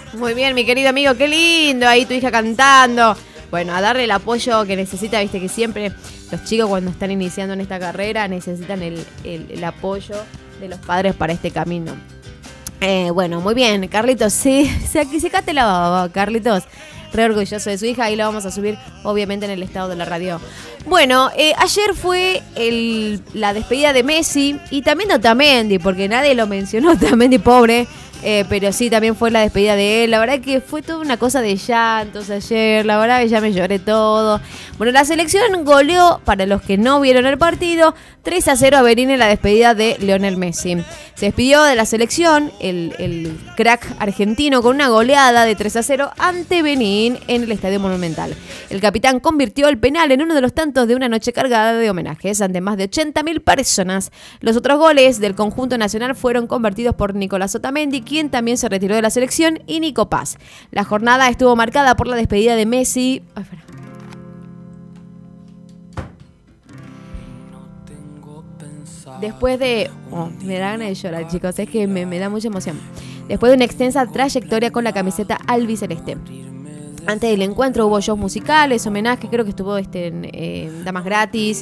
Muy bien, mi querido amigo, qué lindo ahí tu hija cantando. Bueno, a darle el apoyo que necesita, viste que siempre los chicos cuando están iniciando en esta carrera necesitan el apoyo de los padres para este camino. Bueno, muy bien, Carlitos, sí, secate la baba, Carlitos. Re orgulloso de su hija, ahí lo vamos a subir obviamente en el estado de la radio. Bueno, ayer fue la despedida de Messi y también de Otamendi, porque nadie lo mencionó, Otamendi pobre, pero sí, también fue la despedida de él. La verdad que fue toda una cosa de llantos ayer, la verdad que ya me lloré todo. Bueno, la selección goleó, para los que no vieron el partido, 3-0 a Benín en la despedida de Lionel Messi. Se despidió de la selección el crack argentino con una goleada de 3-0 ante Benín en el Estadio Monumental. El capitán convirtió el penal en uno de los tantos de una noche cargada de homenajes ante más de 80.000 personas. Los otros goles del conjunto nacional fueron convertidos por Nicolás Otamendi, quien también se retiró de la selección, y Nico Paz. La jornada estuvo marcada por la despedida de Messi. Después de... me da ganas de llorar, chicos, es que me da mucha emoción. Después de una extensa trayectoria con la camiseta albiceleste. Antes del encuentro hubo shows musicales, homenaje, creo que estuvo en Damas Gratis,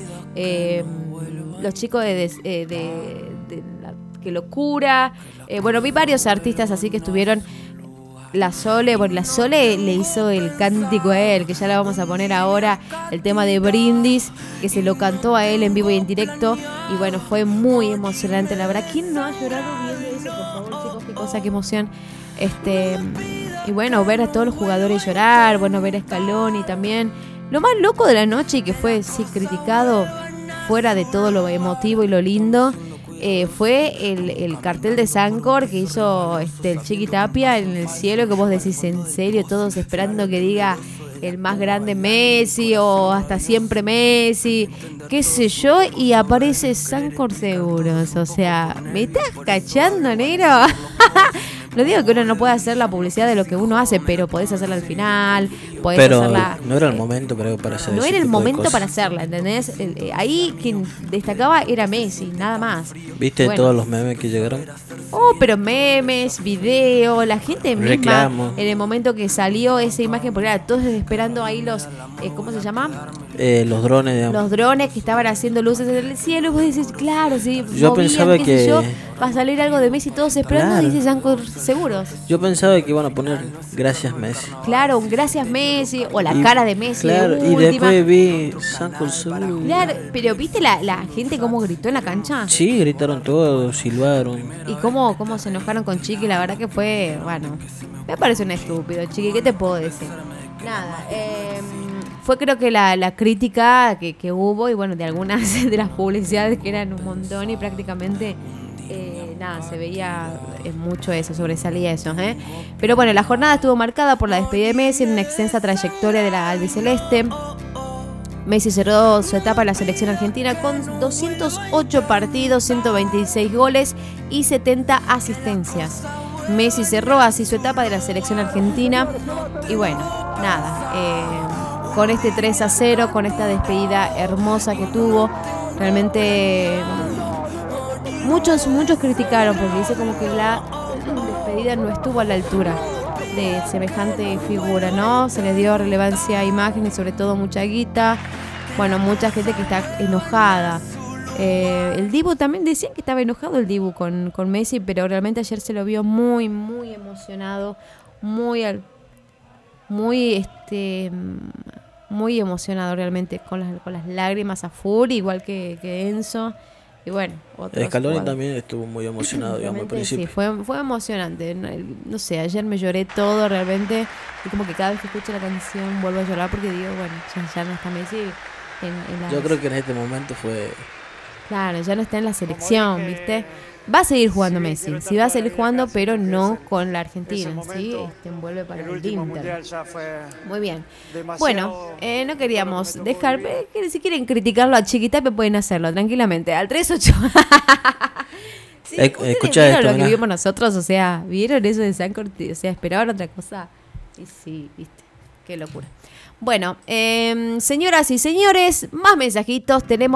los chicos de Qué Locura. Bueno, vi varios artistas así que estuvieron. La Sole le hizo el cántico a él, que ya la vamos a poner ahora, el tema de Brindis, que se lo cantó a él en vivo y en directo, y bueno, fue muy emocionante, la verdad. ¿Quién no ha llorado viendo eso? Por favor, chicos, qué cosa, qué emoción. Y bueno, ver a todos los jugadores llorar, bueno, ver a Scaloni también. Lo más loco de la noche, y que fue, sí, criticado, fuera de todo lo emotivo y lo lindo, fue el cartel de Sancor que hizo el Chiqui Tapia en el cielo, que vos decís, en serio, todos esperando que diga el más grande Messi o hasta siempre Messi, qué sé yo, y aparece Sancor Seguros. O sea, ¿me estás cachando, negro? No digo que uno no pueda hacer la publicidad de lo que uno hace, pero podés hacerla al final, podés pero hacerla... no era el momento, creo, para hacer No ese era el tipo de momento cosas. para hacerla, ¿entendés? Ahí quien destacaba era Messi, nada más. ¿Viste Bueno. todos los memes que llegaron? Pero memes, video, la gente misma, Reclamo. en el momento que salió esa imagen, porque era todos esperando ahí los, ¿cómo se llama? Los drones, digamos. Los drones que estaban haciendo luces en el cielo, y vos decís, claro, sí, Yo movían, pensaba qué que... sé yo, va a salir algo de Messi, todos esperando, Claro. y dice Sancor Seguros. Yo pensaba que iban a poner gracias Messi. Claro, un gracias Messi, o la cara de Messi. Claro, de y última. después vi Sancor Seguros. Claro, pero ¿viste la gente cómo gritó en la cancha? Sí, gritaron todos, silbaron. Y cómo se enojaron con Chiqui, la verdad que fue, bueno, me parece un estúpido, Chiqui, ¿qué te puedo decir? Nada, fue creo que la crítica que hubo, y bueno, de algunas de las publicidades, que eran un montón, y prácticamente, nada, se veía mucho eso, sobresalía eso, Pero bueno, la jornada estuvo marcada por la despedida de Messi en una extensa trayectoria de la albiceleste. Messi cerró su etapa en la selección argentina con 208 partidos, 126 goles y 70 asistencias. Messi cerró así su etapa de la selección argentina. Y bueno, nada, con este 3-0, con esta despedida hermosa que tuvo, realmente muchos criticaron, porque dice como que la despedida no estuvo a la altura de semejante figura, ¿no? Se le dio relevancia a imagen y sobre todo mucha guita. Bueno, mucha gente que está enojada. El Dibu también, decían que estaba enojado el Dibu con Messi, pero realmente ayer se lo vio muy emocionado, muy emocionado realmente, con las lágrimas a full, igual que Enzo. Y bueno, Scaloni también estuvo muy emocionado, digamos, al principio. Sí, fue emocionante. No sé, ayer me lloré todo realmente. Y como que cada vez que escucho la canción vuelvo a llorar, porque digo, bueno, ya no está Messi Yo creo que en este momento fue... Claro, ya no está en la selección, ¿viste? Va a seguir jugando Messi, sí va a seguir jugando, pero no con la Argentina, ¿sí? Vuelve para el Inter. Muy bien. Bueno, no queríamos dejar... si quieren criticarlo a Chiquitape pueden hacerlo tranquilamente, al 38. Sí, escucha ¿vieron esto, lo que mirá. vimos nosotros? O sea, ¿vieron eso de Sancor? O sea, esperaban otra cosa. Y sí, ¿viste? Qué locura. Bueno, señoras y señores, más mensajitos tenemos.